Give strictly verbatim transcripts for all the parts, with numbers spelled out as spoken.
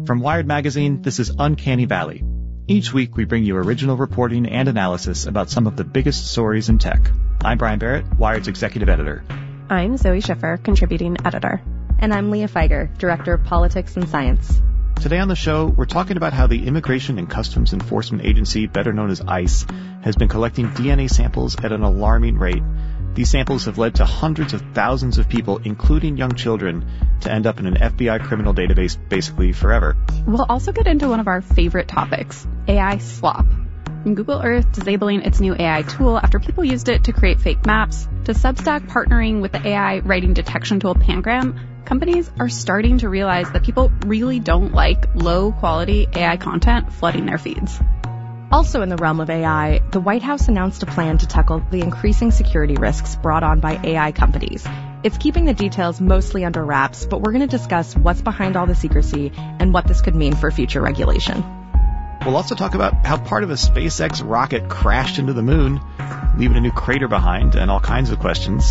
From Wired Magazine, this is Uncanny Valley. Each week, we bring you original reporting and analysis about some of the biggest stories in tech. I'm Brian Barrett, Wired's executive editor. I'm Zoe Schiffer, contributing editor. And I'm Leah Feiger, director of politics and science. Today on the show, we're talking about how the Immigration and Customs Enforcement Agency, better known as ICE, has been collecting D N A samples at an alarming rate. These samples have led to hundreds of thousands of people, including young children, to end up in an F B I criminal database basically forever. We'll also get into one of our favorite topics, A I slop. From Google Earth disabling its new A I tool after people used it to create fake maps, to Substack partnering with the A I writing detection tool Pangram, companies are starting to realize that people really don't like low-quality A I content flooding their feeds. Also in the realm of A I, the White House announced a plan to tackle the increasing security risks brought on by A I companies. It's keeping the details mostly under wraps, but we're going to discuss what's behind all the secrecy and what this could mean for future regulation. We'll also talk about how part of a SpaceX rocket crashed into the moon, leaving a new crater behind, and all kinds of questions.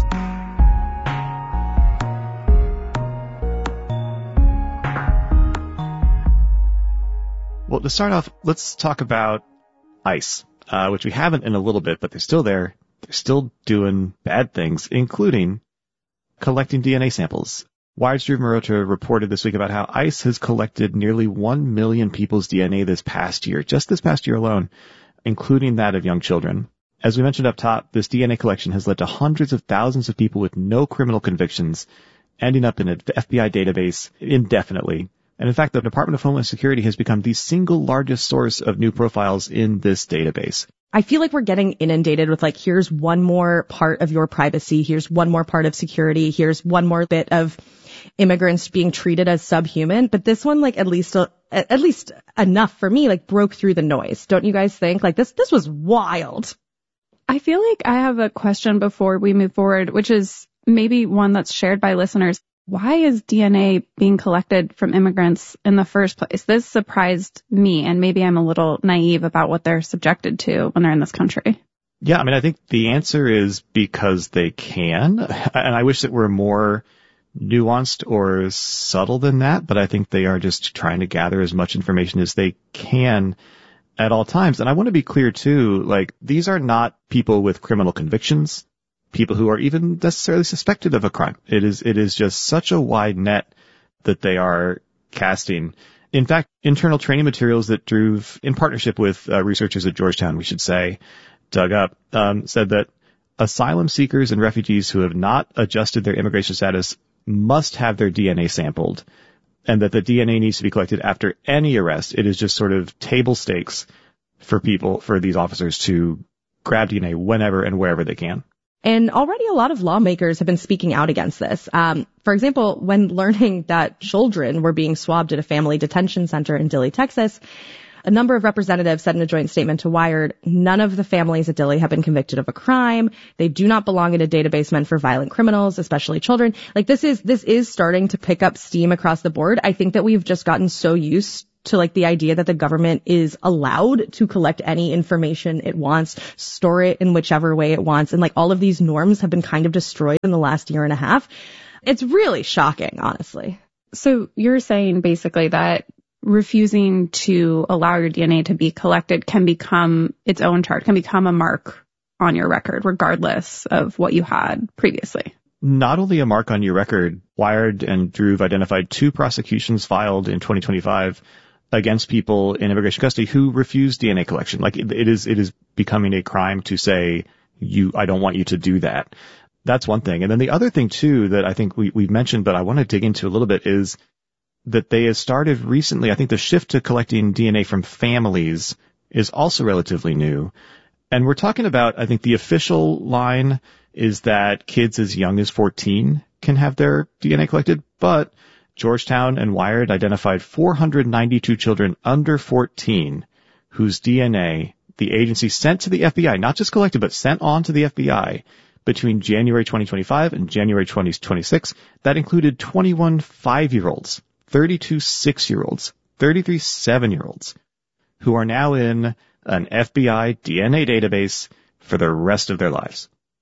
Well, to start off, let's talk about ICE, uh, which we haven't in a little bit, but they're still there. They're still doing bad things, including collecting D N A samples. Wired's Dhruv Mehrotra reported this week about how ICE has collected nearly one million people's D N A this past year, just this past year alone, including that of young children. As we mentioned up top, this D N A collection has led to hundreds of thousands of people with no criminal convictions ending up in an F B I database indefinitely. And in fact, the Department of Homeland Security has become the single largest source of new profiles in this database. I feel like we're getting inundated with like, here's one more part of your privacy. Here's one more part of security. Here's one more bit of immigrants being treated as subhuman. But this one, like at least, uh, at least enough for me, like broke through the noise. Don't you guys think? Like this, this was wild. I feel like I have a question before we move forward, which is maybe one that's shared by listeners. Why is D N A being collected from immigrants in the first place? This surprised me, and maybe I'm a little naive about what they're subjected to when they're in this country. Yeah, I mean, I think the answer is because they can, and I wish it were more nuanced or subtle than that, but I think they are just trying to gather as much information as they can at all times. And I want to be clear, too, like, these are not people with criminal convictions, people who are even necessarily suspected of a crime. It is, it is just such a wide net that they are casting. In fact, internal training materials that Dhruv, in partnership with uh, researchers at Georgetown, we should say, dug up, um, said that asylum seekers and refugees who have not adjusted their immigration status must have their D N A sampled, and that the D N A needs to be collected after any arrest. It is just sort of table stakes for people, for these officers to grab D N A whenever and wherever they can. And already a lot of lawmakers have been speaking out against this. Um, for example, when learning that children were being swabbed at a family detention center in Dilley, Texas, a number of representatives said in a joint statement to Wired, none of the families at Dilley have been convicted of a crime. They do not belong in a database meant for violent criminals, especially children. Like this is, this is starting to pick up steam across the board. I think that we've just gotten so used to like the idea that the government is allowed to collect any information it wants, store it in whichever way it wants. And like all of these norms have been kind of destroyed in the last year and a half. It's really shocking, honestly. So you're saying basically that refusing to allow your D N A to be collected can become its own chart, can become a mark on your record, regardless of what you had previously. Not only a mark on your record, Wired and Dhruv identified two prosecutions filed in twenty twenty-five against people in immigration custody who refuse D N A collection. Like it, it is, it is becoming a crime to say, you, I don't want you to do that. That's one thing. And then the other thing too that I think we, we've mentioned, but I want to dig into a little bit is that they have started recently. I think the shift to collecting D N A from families is also relatively new. And we're talking about, I think the official line is that kids as young as fourteen can have their D N A collected, but Georgetown and Wired identified four hundred ninety-two children under fourteen whose D N A the agency sent to the F B I, not just collected, but sent on to the F B I between January twenty twenty-five and January twenty twenty-six. That included twenty-one five-year-olds, thirty-two six-year-olds, thirty-three seven-year-olds who are now in an F B I D N A database for the rest of their lives.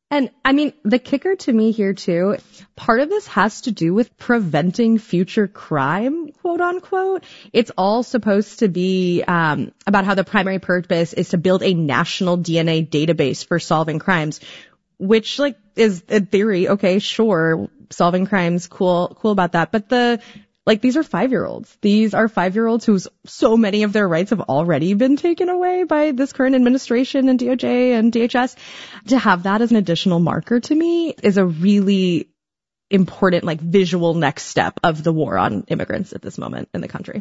And I mean, the kicker to me here too, part of this has to do with preventing future crime, quote unquote. It's all supposed to be um, about how the primary purpose is to build a national D N A database for solving crimes, which like is in theory, okay, sure, solving crimes, cool, cool about that. But the Like, these are five-year-olds. These are five-year-olds whose so many of their rights have already been taken away by this current administration and D O J and D H S. To have that as an additional marker to me is a really important, like, visual next step of the war on immigrants at this moment in the country.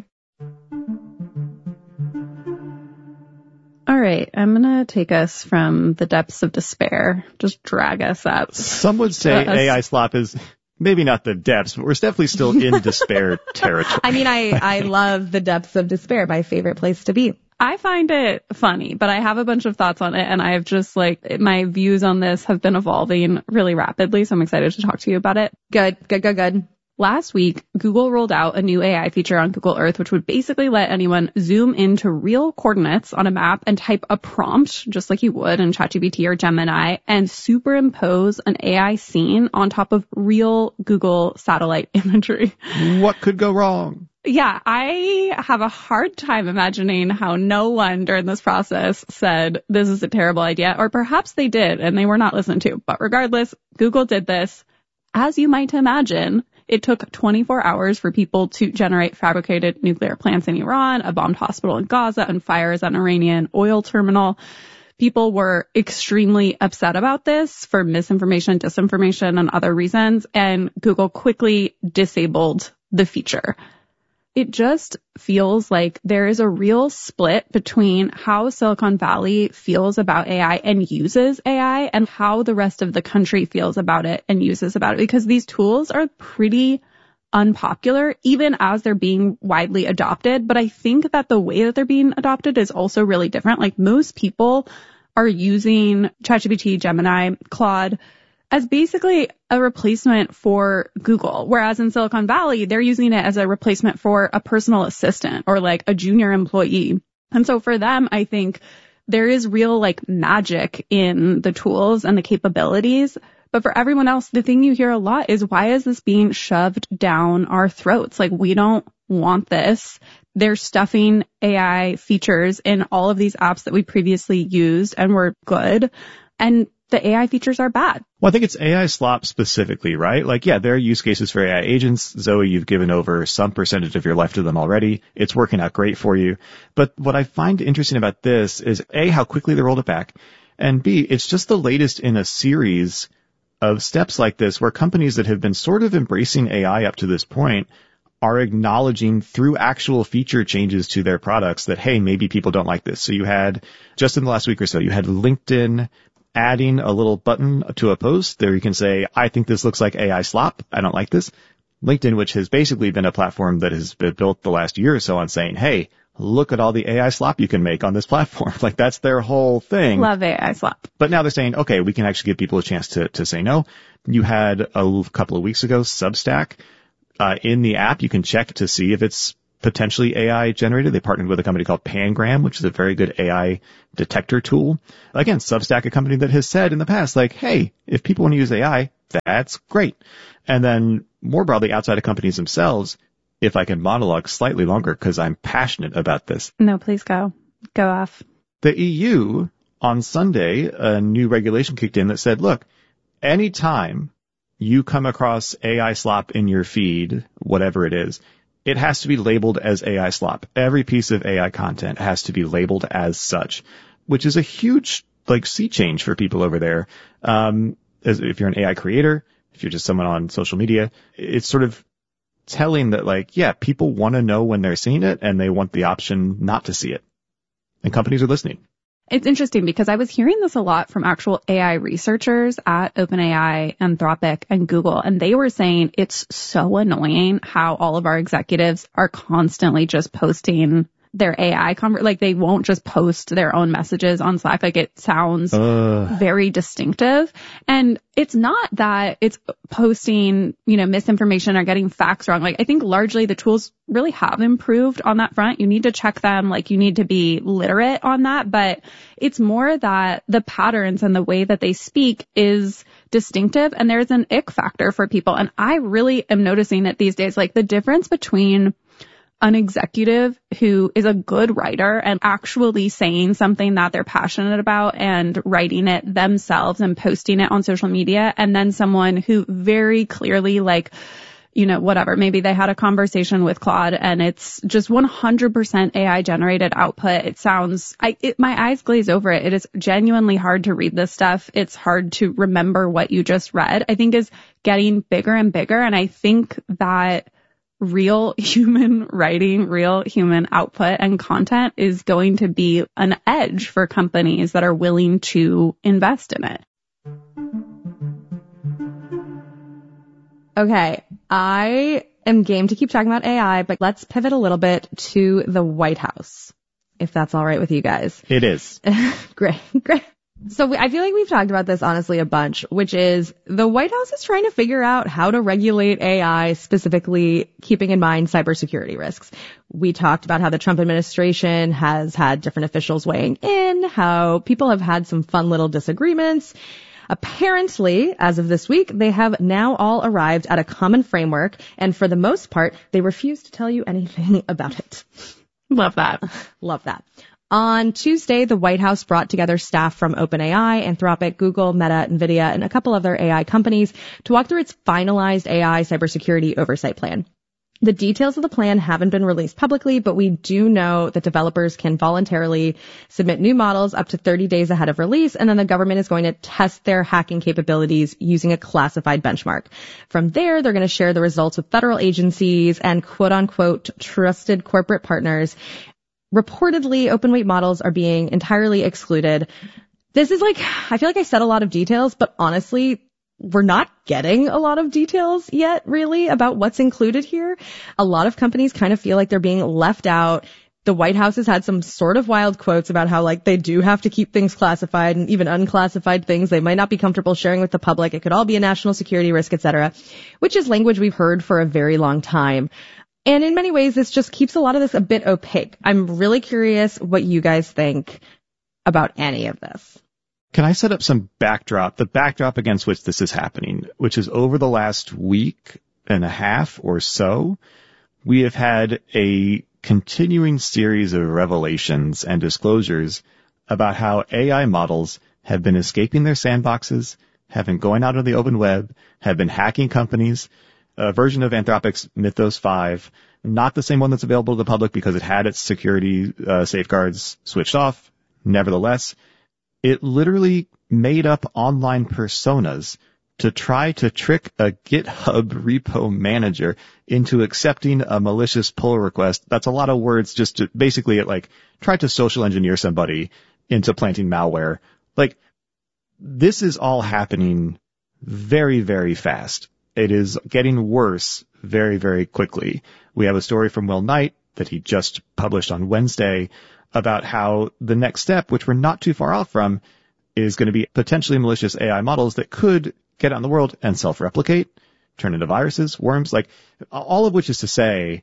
All right, I'm going to take us from the depths of despair, just drag us up. Some would say A I slop is... maybe not the depths, but we're definitely still in despair territory. I mean, I, I love the depths of despair, my favorite place to be. I find it funny, but I have a bunch of thoughts on it, and I've just, like, my views on this have been evolving really rapidly, so I'm excited to talk to you about it. Good, good, good, good. Last week, Google rolled out a new A I feature on Google Earth, which would basically let anyone zoom into real coordinates on a map and type a prompt, just like you would in ChatGPT or Gemini, and superimpose an A I scene on top of real Google satellite imagery. What could go wrong? Yeah, I have a hard time imagining how no one during this process said, this is a terrible idea, or perhaps they did and they were not listened to. But regardless, Google did this. As you might imagine, it took twenty-four hours for people to generate fabricated nuclear plants in Iran, a bombed hospital in Gaza, and fires at an Iranian oil terminal. People were extremely upset about this for misinformation, disinformation, and other reasons, and Google quickly disabled the feature. It just feels like there is a real split between how Silicon Valley feels about A I and uses A I and how the rest of the country feels about it and uses about it, because these tools are pretty unpopular, even as they're being widely adopted. But I think that the way that they're being adopted is also really different. Like, most people are using ChatGPT, Gemini, Claude as basically a replacement for Google. Whereas in Silicon Valley, they're using it as a replacement for a personal assistant or like a junior employee. And so for them, I think there is real like magic in the tools and the capabilities. But for everyone else, the thing you hear a lot is, why is this being shoved down our throats? Like, we don't want this. They're stuffing A I features in all of these apps that we previously used and were good. And the A I features are bad. Well, I think it's A I slop specifically, right? Like, yeah, there are use cases for A I agents. Zoe, you've given over some percentage of your life to them already. It's working out great for you. But what I find interesting about this is, A, how quickly they rolled it back, and B, it's just the latest in a series of steps like this where companies that have been sort of embracing A I up to this point are acknowledging through actual feature changes to their products that, hey, maybe people don't like this. So you had, just in the last week or so, you had LinkedIn adding a little button to a post there. You can say, I think this looks like A I slop. I don't like this. LinkedIn, which has basically been a platform that has been built the last year or so on saying, hey, look at all the A I slop you can make on this platform. Like, that's their whole thing. Love A I slop. But now they're saying, okay, we can actually give people a chance to, to say no. You had a couple of weeks ago, Substack. Uh, in the app, you can check to see if it's potentially A I generated. They partnered with a company called Pangram, which is a very good A I detector tool. Again, Substack, a company that has said in the past, like, hey, if people want to use A I, that's great. And then more broadly, outside of companies themselves, if I can monologue slightly longer because I'm passionate about this. No, please go. Go off. The E U, on Sunday, a new regulation kicked in that said, look, anytime you come across A I slop in your feed, whatever it is, it has to be labeled as A I slop. Every piece of A I content has to be labeled as such, which is a huge, like, sea change for people over there. Um, as, if you're an A I creator, if you're just someone on social media, it's sort of telling that, like, yeah, people want to know when they're seeing it and they want the option not to see it. And companies are listening. It's interesting because I was hearing this a lot from actual A I researchers at OpenAI, Anthropic, and Google, and they were saying it's so annoying how all of our executives are constantly just posting their A I conver- like they won't just post their own messages on Slack. Like it sounds uh. very distinctive. And it's not that it's posting, you know, misinformation or getting facts wrong. Like I think largely the tools really have improved on that front. You need to check them. Like you need to be literate on that, but it's more that the patterns and the way that they speak is distinctive, and there's an ick factor for people. And I really am noticing it these days, like the difference between an executive who is a good writer and actually saying something that they're passionate about and writing it themselves and posting it on social media, and then someone who very clearly, like, you know, whatever, maybe they had a conversation with Claude and it's just one hundred percent A I generated output. It sounds, I, it, my eyes glaze over it. It is genuinely hard to read this stuff. It's hard to remember what you just read, I think is getting bigger and bigger. And I think that real human writing, real human output and content is going to be an edge for companies that are willing to invest in it. Okay, I am game to keep talking about A I, but let's pivot a little bit to the White House, if that's all right with you guys. It is. Great, great. So we, I feel like we've talked about this honestly a bunch, which is the White House is trying to figure out how to regulate A I, specifically keeping in mind cybersecurity risks. We talked about how the Trump administration has had different officials weighing in, how people have had some fun little disagreements. Apparently, as of this week, they have now all arrived at a common framework, and for the most part, they refuse to tell you anything about it. Love that. Love that. On Tuesday, the White House brought together staff from OpenAI, Anthropic, Google, Meta, NVIDIA, and a couple other A I companies to walk through its finalized A I cybersecurity oversight plan. The details of the plan haven't been released publicly, but we do know that developers can voluntarily submit new models up to thirty days ahead of release, and then the government is going to test their hacking capabilities using a classified benchmark. From there, they're going to share the results with federal agencies and quote-unquote trusted corporate partners. Reportedly, open weight models are being entirely excluded. This is like, I feel like I said a lot of details, but honestly, we're not getting a lot of details yet, really, about what's included here. A lot of companies kind of feel like they're being left out. The White House has had some sort of wild quotes about how, like, they do have to keep things classified, and even unclassified things they might not be comfortable sharing with the public. It could all be a national security risk, et cetera, which is language we've heard for a very long time. And in many ways, this just keeps a lot of this a bit opaque. I'm really curious what you guys think about any of this. Can I set up some backdrop, the backdrop against which this is happening, which is over the last week and a half or so, we have had a continuing series of revelations and disclosures about how A I models have been escaping their sandboxes, have been going out on the open web, have been hacking companies. A version of Anthropic's Mythos five, not the same one that's available to the public because it had its security uh, safeguards switched off. Nevertheless, it literally made up online personas to try to trick a GitHub repo manager into accepting a malicious pull request. That's a lot of words just to basically it like try to social engineer somebody into planting malware. Like this is all happening very, very fast. It is getting worse very, very quickly. We have a story from Will Knight that he just published on Wednesday about how the next step, which we're not too far off from, is going to be potentially malicious A I models that could get out in the world and self-replicate, turn into viruses, worms, like all of which is to say,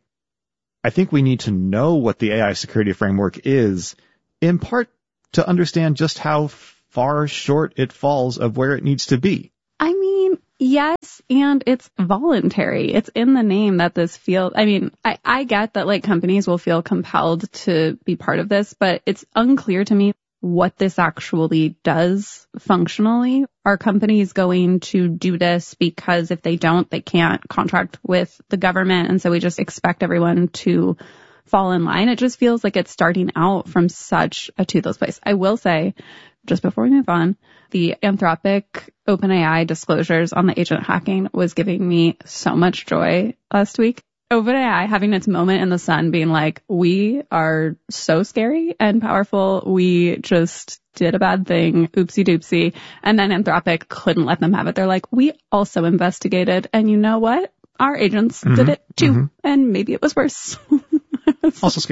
I think we need to know what the A I security framework is, in part to understand just how far short it falls of where it needs to be. I mean, yes, and it's voluntary. It's in the name that this feels, I mean, I, I get that like companies will feel compelled to be part of this, but it's unclear to me what this actually does functionally. Are companies going to do this because if they don't, they can't contract with the government, and so we just expect everyone to fall in line? It just feels like it's starting out from such a toothless place. I will say, just before we move on, the Anthropic OpenAI disclosures on the agent hacking was giving me so much joy last week. OpenAI having its moment in the sun being like, we are so scary and powerful. We just did a bad thing. Oopsie doopsie. And then Anthropic couldn't let them have it. They're like, we also investigated. And you know what? Our agents mm-hmm. did it too. Mm-hmm. And maybe it was worse. Also scary.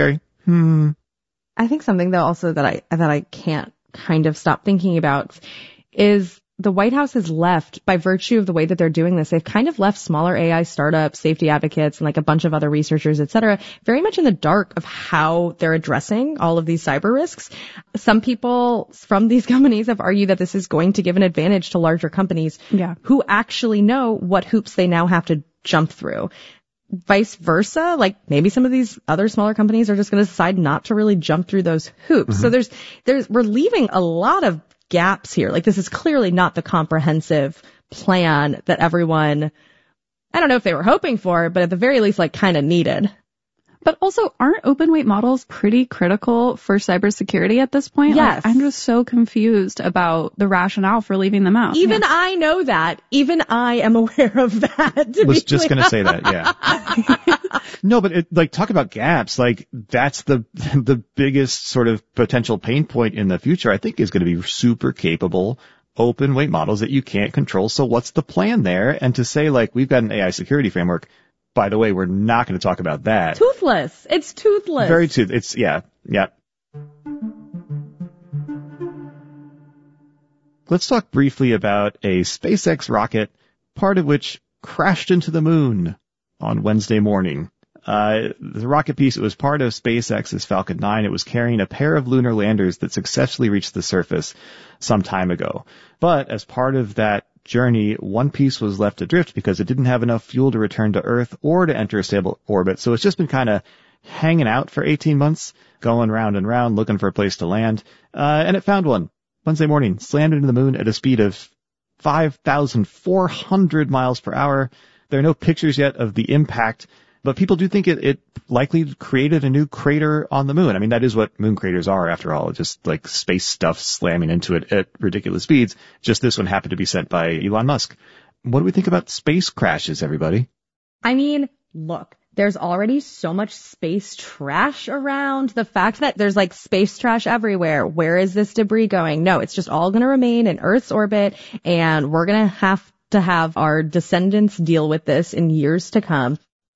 Hmm. I think something though also that I that I can't kind of stop thinking about is the White House has left, by virtue of the way that they're doing this, they've kind of left smaller A I startups, safety advocates, and like a bunch of other researchers, et cetera, very much in the dark of how they're addressing all of these cyber risks. Some people from these companies have argued that this is going to give an advantage to larger companies yeah. who actually know what hoops they now have to jump through. Vice versa, like maybe some of these other smaller companies are just going to decide not to really jump through those hoops. Mm-hmm. So there's, there's, we're leaving a lot of gaps here. Like this is clearly not the comprehensive plan that everyone, I don't know if they were hoping for, but at the very least, like kind of needed. But also, aren't open weight models pretty critical for cybersecurity at this point? Yes. Like, I'm just so confused about the rationale for leaving them out. Even yeah. I know that. Even I am aware of that. I was just going to say that, yeah. No, but it, like, talk about gaps. Like, that's the the biggest sort of potential pain point in the future, I think, is going to be super capable open weight models that you can't control. So what's the plan there? And to say, like, we've got an A I security framework, by the way, we're not going to talk about that. Toothless. It's toothless. Very tooth. It's, yeah, yeah. Let's talk briefly about a SpaceX rocket, part of which crashed into the moon on Wednesday morning. Uh, the rocket piece, it was part of SpaceX's Falcon nine. It was carrying a pair of lunar landers that successfully reached the surface some time ago. But as part of that journey, one piece was left adrift because it didn't have enough fuel to return to Earth or to enter a stable orbit. So it's just been kind of hanging out for eighteen months, going round and round, looking for a place to land. Uh, and it found one Wednesday morning, slammed into the moon at a speed of five thousand four hundred miles per hour. There are no pictures yet of the impact, but people do think it, it likely created a new crater on the moon. I mean, that is what moon craters are, after all, just like space stuff slamming into it at ridiculous speeds. Just this one happened to be sent by Elon Musk. What do we think about space crashes, everybody? I mean, look, there's already so much space trash around. The fact that there's like space trash everywhere. Where is this debris going? No, it's just all going to remain in Earth's orbit, and we're going to have to have our descendants deal with this in years to come.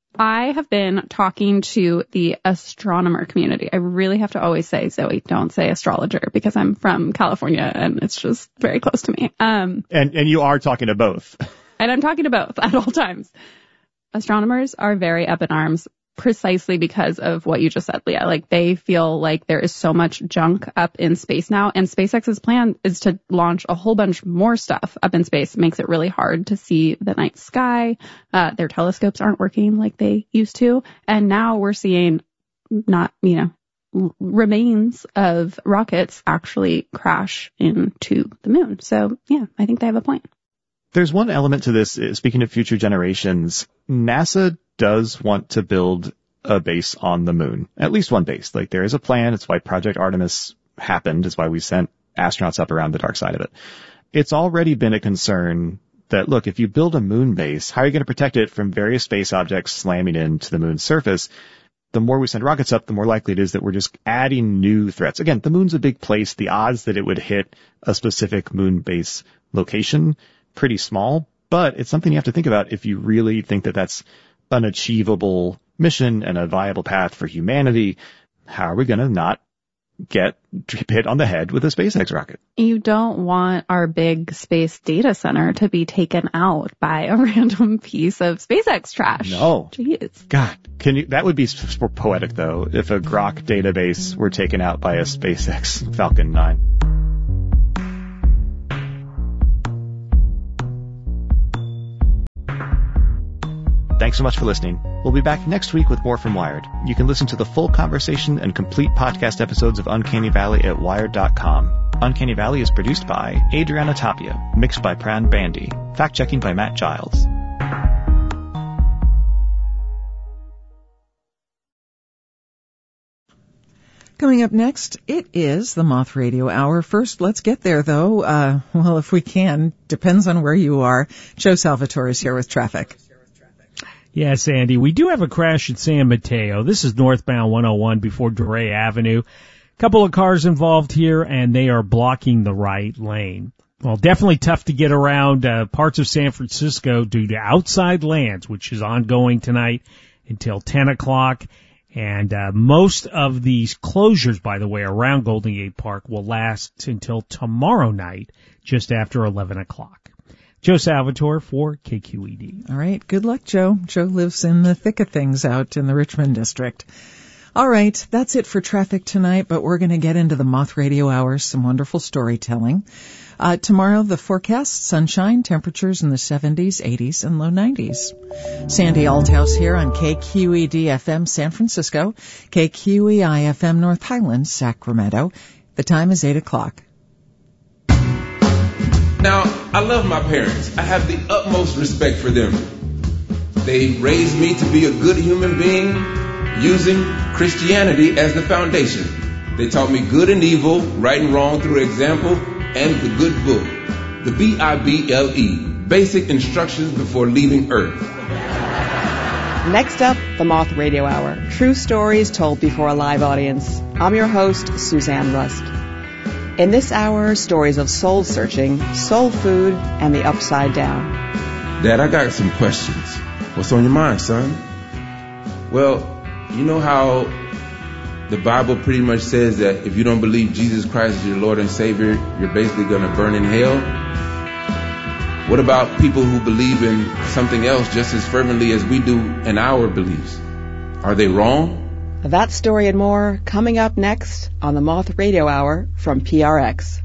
I have been talking to the astronomer community. I really have to always say, Zoe, don't say astrologer, because I'm from California and it's just very close to me. Um, and, and you are talking to both. And I'm talking to both at all times. Astronomers are very up in arms precisely because of what you just said, Leah. Like, they feel like there is so much junk up in space now, and SpaceX's plan is to launch a whole bunch more stuff up in space. It makes it really hard to see the night sky. Uh, their telescopes aren't working like they used to. And now we're seeing not, you know, remains of rockets actually crash into the moon. So, yeah, I think they have a point. There's one element to this, speaking of future generations. NASA does want to build a base on the moon, at least one base. Like, there is a plan. It's why Project Artemis happened. It's why we sent astronauts up around the dark side of it. It's already been a concern that, look, if you build a moon base, how are you going to protect it from various space objects slamming into the moon's surface? The more we send rockets up, the more likely it is that we're just adding new threats. Again, the moon's a big place. The odds that it would hit a specific moon base location, pretty small, but it's something you have to think about if you really think that that's an achievable mission and a viable path for humanity. How are we going to not get hit on the head with a SpaceX rocket? You don't want our big space data center to be taken out by a random piece of SpaceX trash. No. Jeez. God, can you, that would be poetic though, if a Grok database were taken out by a SpaceX Falcon nine. Thanks so much for listening. We'll be back next week with more from Wired. You can listen to the full conversation and complete podcast episodes of Uncanny Valley at wired dot com. Uncanny Valley is produced by Adriana Tapia, mixed by Pran Bandy, fact-checking by Matt Giles. Coming up next, it is the Moth Radio Hour. First, let's get there, though. Uh, well, if we can. Depends on where you are. Joe Salvatore is here with traffic. Yes, Andy, we do have a crash at San Mateo. This is northbound one oh one before DeRay Avenue. Couple of cars involved here, and they are blocking the right lane. Well, definitely tough to get around uh, parts of San Francisco due to outside lands, which is ongoing tonight until ten o'clock. And uh, most of these closures, by the way, around Golden Gate Park will last until tomorrow night, just after eleven o'clock. Joe Salvatore for K Q E D. All right. Good luck, Joe. Joe lives in the thick of things out in the Richmond district. All right. That's it for traffic tonight, but we're going to get into the Moth Radio Hour, some wonderful storytelling. Uh, tomorrow, the forecast, sunshine, temperatures in the seventies, eighties, and low nineties. Sandy Althouse here on K Q E D F M San Francisco, K Q E I F M North Highlands, Sacramento. The time is eight o'clock. Now, I love my parents. I have the utmost respect for them. They raised me to be a good human being using Christianity as the foundation. They taught me good and evil, right and wrong through example, and the good book, the B I B L E, Basic Instructions Before Leaving Earth. Next up, the Moth Radio Hour, true stories told before a live audience. I'm your host, Suzanne Rust. In this hour, stories of soul searching, soul food, and the upside down. Dad, I got some questions. What's on your mind, son? Well, you know how the Bible pretty much says that if you don't believe Jesus Christ is your Lord and Savior, you're basically going to burn in hell? What about people who believe in something else just as fervently as we do in our beliefs? Are they wrong? That story and more coming up next on the Moth Radio Hour from P R X.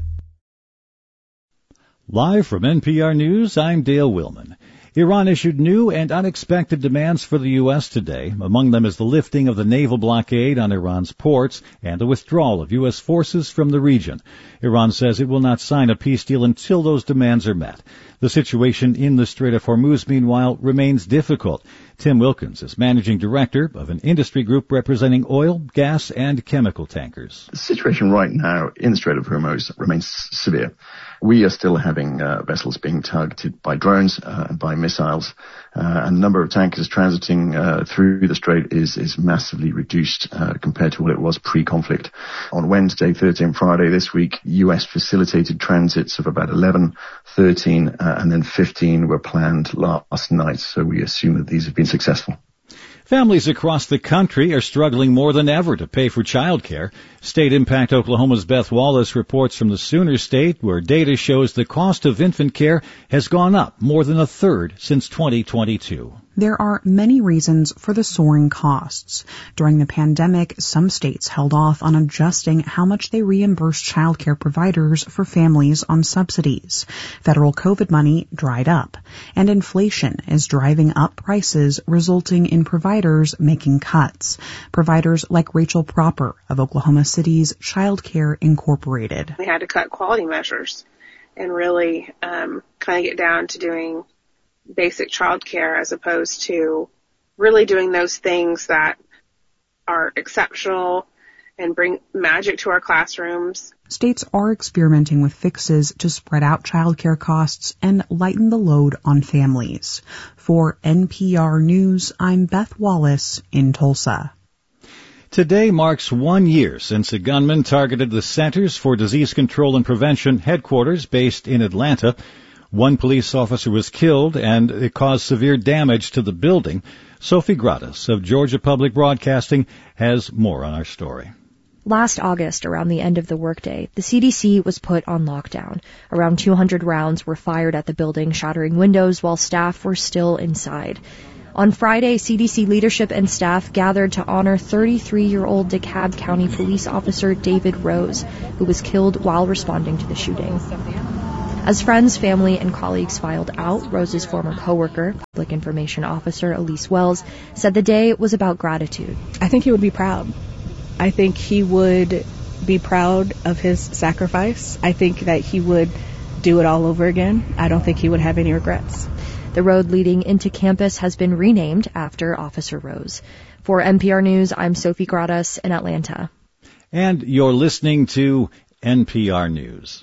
Live from N P R News, I'm Dale Willman. Iran issued new and unexpected demands for the U S today. Among them is the lifting of the naval blockade on Iran's ports and the withdrawal of U S forces from the region. Iran says it will not sign a peace deal until those demands are met. The situation in the Strait of Hormuz, meanwhile, remains difficult. Tim Wilkins is managing director of an industry group representing oil, gas, and chemical tankers. The situation right now in the Strait of Hormuz remains severe. We are still having uh, vessels being targeted by drones uh, and by missiles, uh, and the number of tankers transiting uh, through the strait is, is massively reduced uh, compared to what it was pre-conflict. On Wednesday, Thursday, and Friday this week, U S facilitated transits of about eleven, thirteen, uh, and then fifteen were planned last night, so we assume that these have been successful. Families across the country are struggling more than ever to pay for childcare. State Impact Oklahoma's Beth Wallace reports from the Sooner State, where data shows the cost of infant care has gone up more than a third since twenty twenty-two. There are many reasons for the soaring costs. During the pandemic, some states held off on adjusting how much they reimburse childcare providers for families on subsidies. Federal COVID money dried up, and inflation is driving up prices, resulting in providers making cuts. Providers like Rachel Proper of Oklahoma City's Child Care Incorporated. We had to cut quality measures and really um, kind of get down to doing basic child care as opposed to really doing those things that are exceptional and bring magic to our classrooms. States are experimenting with fixes to spread out childcare costs and lighten the load on families. For N P R News, I'm Beth Wallace in Tulsa. Today marks one year since a gunman targeted the Centers for Disease Control and Prevention headquarters based in Atlanta. One police officer was killed, and it caused severe damage to the building. Sophie Gradas of Georgia Public Broadcasting has more on our story. Last August, around the end of the workday, the C D C was put on lockdown. Around two hundred rounds were fired at the building, shattering windows while staff were still inside. On Friday, C D C leadership and staff gathered to honor thirty-three-year-old DeKalb County police officer David Rose, who was killed while responding to the shooting. As friends, family, and colleagues filed out, Rose's former coworker, Public Information Officer Elise Wells, said the day was about gratitude. I think he would be proud. I think he would be proud of his sacrifice. I think that he would do it all over again. I don't think he would have any regrets. The road leading into campus has been renamed after Officer Rose. For N P R News, I'm Sophie Gradas in Atlanta. And you're listening to N P R News.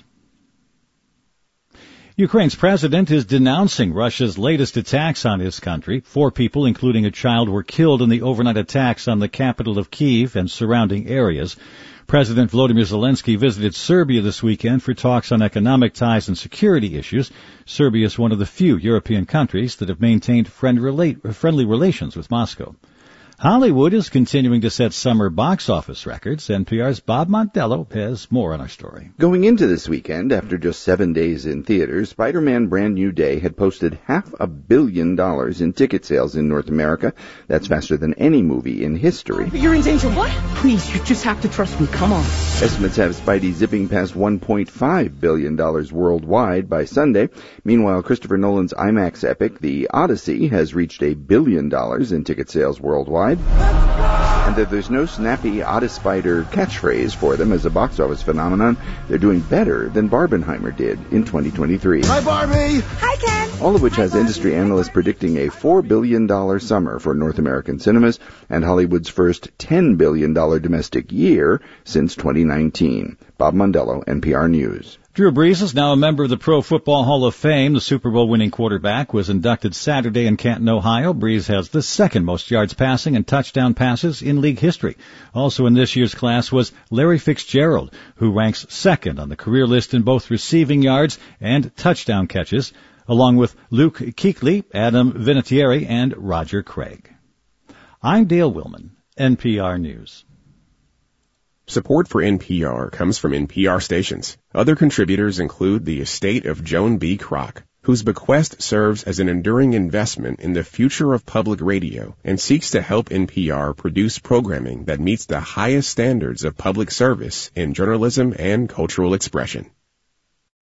Ukraine's president is denouncing Russia's latest attacks on his country. Four people, including a child, were killed in the overnight attacks on the capital of Kyiv and surrounding areas. President Volodymyr Zelensky visited Serbia this weekend for talks on economic ties and security issues. Serbia is one of the few European countries that have maintained friendly relations with Moscow. Hollywood is continuing to set summer box office records. N P R's Bob Mondello has more on our story. Going into this weekend, after just seven days in theaters, Spider-Man Brand New Day had posted half a billion dollars in ticket sales in North America. That's faster than any movie in history. You're in danger. What? Please, you just have to trust me. Come on. Estimates have Spidey zipping past one point five billion dollars worldwide by Sunday. Meanwhile, Christopher Nolan's IMAX epic, The Odyssey, has reached a billion dollars in ticket sales worldwide. And that there's no snappy Oddispider catchphrase for them as a box office phenomenon. They're doing better than Barbenheimer did in twenty twenty-three. Hi, Barbie. Hi, Ken. All of which has industry analysts predicting a four billion dollars summer for North American cinemas and Hollywood's first ten billion dollars domestic year since twenty nineteen. Bob Mondello, N P R News. Drew Brees is now a member of the Pro Football Hall of Fame. The Super Bowl winning quarterback was inducted Saturday in Canton, Ohio. Brees has the second most yards passing and touchdown passes in league history. Also in this year's class was Larry Fitzgerald, who ranks second on the career list in both receiving yards and touchdown catches, along with Luke Kuechly, Adam Vinatieri, and Roger Craig. I'm Dale Willman, N P R News. Support for N P R comes from N P R stations. Other contributors include the estate of Joan B. Kroc, whose bequest serves as an enduring investment in the future of public radio and seeks to help N P R produce programming that meets the highest standards of public service in journalism and cultural expression.